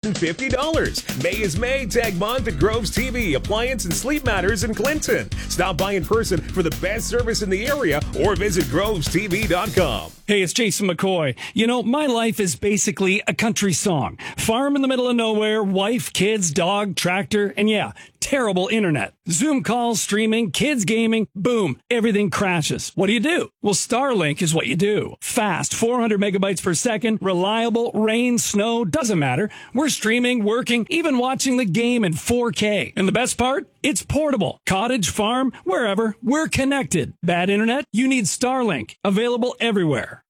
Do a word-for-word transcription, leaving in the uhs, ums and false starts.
fifty dollars. May is May Tag Month at Groves T V, Appliance and Sleep Matters in Clinton. Stop by in person for the best service in the area or visit groves t v dot com. Hey, it's Jason McCoy. You know, my life is basically a country song. Farm in the middle of nowhere, wife, kids, dog, tractor, and yeah, terrible internet. Zoom calls, streaming, kids gaming, boom, everything crashes. What do you do? Well, Starlink is what you do. Fast, four hundred megabytes per second, reliable, rain, snow, doesn't matter. We're streaming, working, even watching the game in four K. And the best part? It's portable. Cottage, farm, wherever, we're connected. Bad internet? You need Starlink. Available everywhere.